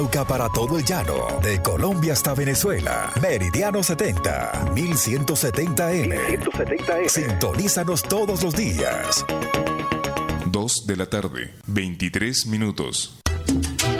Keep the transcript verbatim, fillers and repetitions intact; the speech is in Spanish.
Para todo el llano, de Colombia hasta Venezuela. Meridiano setenta, mil ciento setenta eme. Sintonízanos todos los días. dos de la tarde, veintitrés minutos.